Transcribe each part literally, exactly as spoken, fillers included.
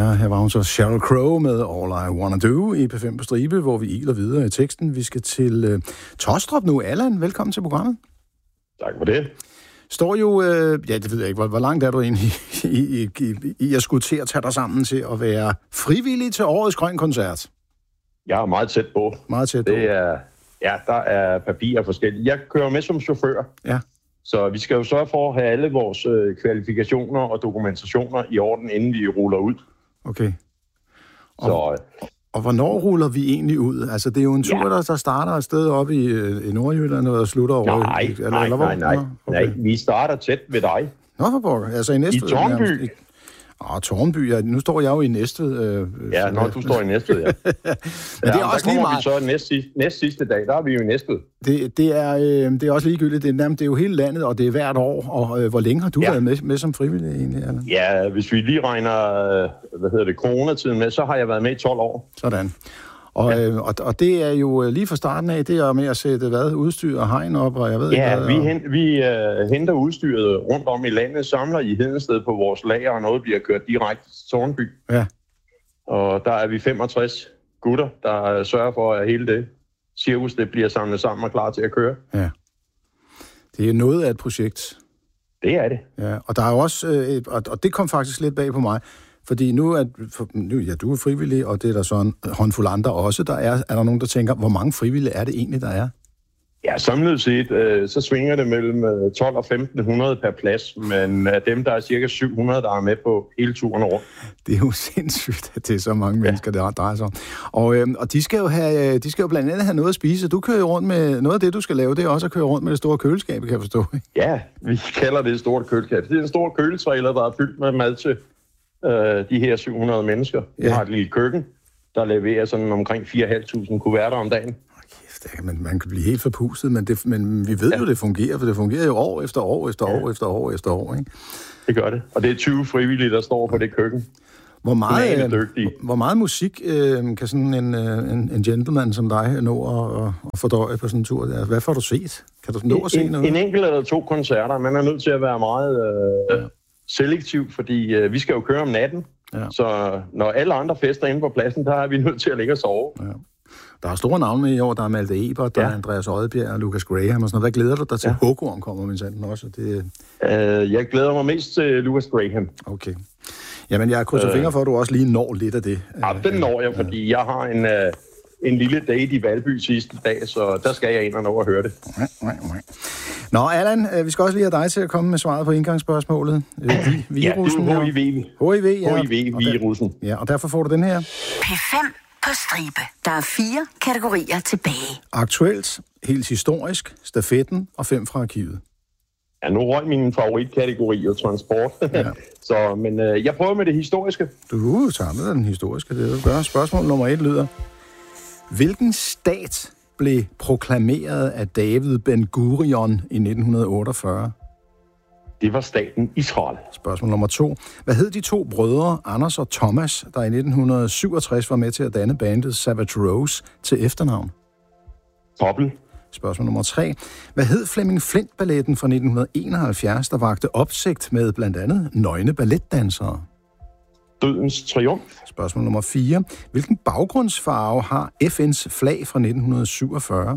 Ja, her var hun så Sheryl Crow med All I Wanna Do i P fem på stribe, hvor vi iler videre i teksten. Vi skal til uh, Tostrup nu. Allan, velkommen til programmet. Tak for det. Står jo, øh, ja, det ved jeg ikke, hvor, hvor langt er du egentlig i, i, i, i at skulle til at tage dig sammen til at være frivillig til årets Grøn Koncert? Jeg er meget tæt på. Meget tæt på. Det er, ja, der er papirer forskellige. Jeg kører med som chauffør. Ja. Så vi skal jo sørge for at have alle vores øh, kvalifikationer og dokumentationer i orden, inden vi ruller ud. Okay. Og, så, og, og hvornår ruller vi egentlig ud? Altså, det er jo en tur, ja. der, der starter et sted oppe i, i Nordjylland og slutter over... Nej, i, eller, nej, eller, nej, nej. Okay. nej. Vi starter tæt ved dig. Nå, for pokker. Altså i Næstved. I Tårnby. Ah, Tårnby, ja. Nu står jeg jo i Næstved. Øh, ja, når du står i Næstved, ja. Men det er ja, også lige meget... vi så næst sidste, næst sidste dag, der er vi jo i Næstved. Det, det, er, øh, det er også ligegyldigt. Det er, nærmest, det er jo hele landet, og det er hvert år. Og øh, hvor længe har du ja. været med, med som frivillig egentlig, Allan? Ja, hvis vi lige regner, hvad hedder det, coronatiden med, så har jeg været med i tolv år. Sådan. Og, ja. øh, og, og det er jo lige fra starten af, det er med at sætte hvad, udstyr og hegn op, og jeg ved ja, ikke hvad. vi, og... hen, vi uh, henter udstyret rundt om i landet, samler i Hedensted på vores lager, og noget bliver kørt direkte til Tårnby. Ja. Og der er vi femogtres gutter, der sørger for, at hele det cirkus, det bliver samlet sammen og klar til at køre. Ja. Det er noget af et projekt. Det er det. Ja, og der er jo også, øh, og, og det kom faktisk lidt bag på mig, fordi nu er, for, nu, ja, du er frivillig, og det er der så en håndfuld andre også, der er, er der nogen, der tænker, hvor mange frivillige er det egentlig, der er? Ja, samlet set, øh, så svinger det mellem tolv og femten hundrede per plads, men af dem, der er cirka syv hundrede, der er med på hele turen over. Det er jo sindssygt, at det er så mange ja. mennesker, det drejer sig om. Og, øh, og de, skal jo have, de skal jo blandt andet have noget at spise. Du kører jo rundt med, noget af det, du skal lave, det er også at køre rundt med det store køleskab, kan jeg forstå. Ja, vi kalder det et stort køleskab. Det er en stor køletrailer, der er fyldt med mad til øh, de her syv hundrede mennesker. Vi ja. har et lille køkken, der leverer sådan omkring fire tusind fem hundrede kuverter om dagen. Det, man, man kan blive helt forpustet, men, det, men vi ved ja. jo, det fungerer, for det fungerer jo år efter år efter ja. år efter år efter år, ikke? Det gør det. Og det er tyve frivillige, der står på det køkken. Hvor meget, øh, hvor meget musik øh, kan sådan en, en, en gentleman som dig nå at, at fordøje på sådan en tur? Altså, hvad får du set? Kan du nå at se en, noget? En enkelt eller to koncerter. Man er nødt til at være meget øh, ja. selektiv, fordi øh, vi skal jo køre om natten. Ja. Så når alle andre fester inde på pladsen, der er vi nødt til at ligge og sove. Ja. Der er store navne med i år. Der er Malte Ebert, der ja. er Andreas Odbjerg og Lucas Graham og sådan noget. Hvad glæder du dig til? Ja. Hugorm kommer med sanden også. Det... Uh, jeg glæder mig mest til Lucas Graham. Okay. Jamen, jeg krydser uh, fingre for, at du også lige når lidt af det. Ja, den når jeg, fordi uh, jeg har en, uh, en lille date i Valby sidste dag, så der skal jeg ind og nå at høre det. Nej, nej, nej. Nå, Allan, øh, vi skal også lige have dig til at komme med svaret på indgangsspørgsmålet. Øh, vi, virussen, ja, det er jo H I V. H I V, ja. H I V-virussen. Ja, og derfor får du den her. P fem på stribe. Der er fire kategorier tilbage. Aktuelt, helt historisk, stafetten og fem fra arkivet. Ja, nu røg min favoritkategori jo transport. Ja. Så, men øh, jeg prøver med det historiske. Du tager med den historiske, det du gør. Spørgsmål nummer et lyder. Hvilken stat blev proklameret af David Ben Gurion i nitten otteogfyrre? Det var staten Israel. Spørgsmål nummer to. Hvad hed de to brødre, Anders og Thomas, der i nitten syvogtres var med til at danne bandet Savage Rose til efternavn? Toppel. Spørgsmål nummer tre. Hvad hed Flemming Flint-balletten fra nitten enoghalvfjerds, der vagte opsigt med blandt andet nøgne balletdansere? Dødens triumf. Spørgsmål nummer fire. Hvilken baggrundsfarve har F N's flag fra nitten syvogfyrre?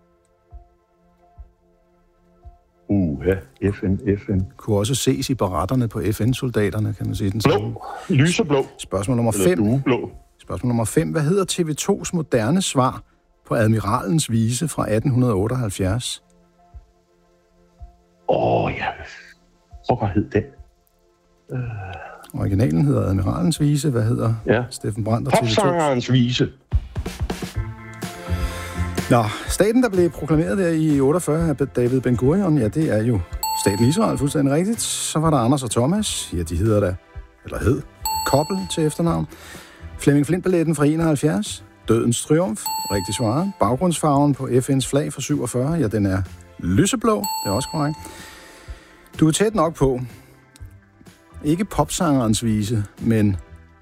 Uha, F N, F N. Kunne også ses i baretterne på F N-soldaterne, kan man sige. Den blå. Lyseblå. Spørgsmål nummer fem. Spørgsmål nummer fem. Hvad hedder T V to's moderne svar på Admiralens vise fra atten otteoghalvfjerds? Åh, oh, ja. Hvad hed den? Uh... Originalen hedder Admiralens vise. Hvad hedder ja. Steffen Brandt og T V to? Popsangerens vise. Nå, staten, der blev proklameret der i otteogfyrre af David Ben Gurion, ja, det er jo staten Israel, fuldstændig rigtigt. Så var der Anders og Thomas, ja, de hedder da, eller hed, Koppel til efternavn. Flemming Flint-balletten fra enoghalvfjerds, Dødens triumf, rigtig svaret. Baggrundsfarven på F N's flag fra syvogfyrre, ja, den er lyseblå, det er også korrekt. Du er tæt nok på, ikke popsangerens vise, men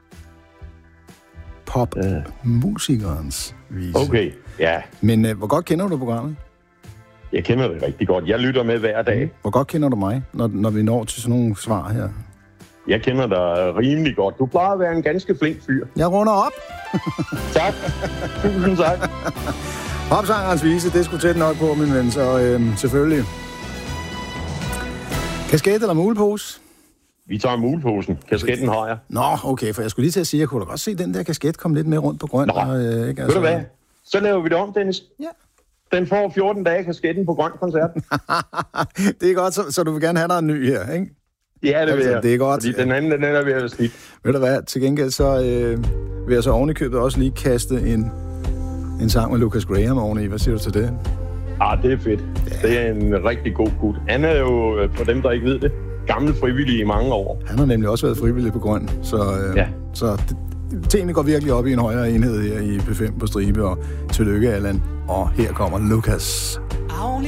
popmusikerens vise. Okay, ja. Men øh, hvor godt kender du programmet? Jeg kender det rigtig godt. Jeg lytter med hver dag. Hvor godt kender du mig, når, når vi når til sådan nogle svar her? Jeg kender dig rimelig godt. Du plejer at være en ganske flink fyr. Jeg runder op. Tak. Tusind tak. Popsangerens vise, det skulle tæt nok på, min ven, så øh, selvfølgelig. Kasket eller mulepose? Vi tager muleposen. Kasketten har jeg. Nå, okay, for jeg skulle lige til at sige, at jeg kunne da godt se den der kasket komme lidt mere rundt på grøn. Nå, og, øh, ikke? Altså, ved du hvad? Så laver vi det om, Dennis. Ja. Den får fjorten dage kasketten på grøn-koncerten. Det er godt, så, så du vil gerne have dig en ny her, ikke? Ja, det vil altså, jeg. Det er godt. Fordi den anden, den er ved at være slidt. Ved du hvad, til gengæld så øh, vil jeg så ovenikøbet også lige kaste en, en sang med Lucas Graham oveni. Hvad siger du til det? Ah, det er fedt. Ja. Det er en rigtig god gut. Han er jo, for dem, der ikke ved det, gammel frivillig i mange år. Han har nemlig også været frivillig på grøn, så, øh, ja. så det, tingene går virkelig op i en højere enhed her i P fem på stribe, og tillykke, Allan. Og her kommer Lucas.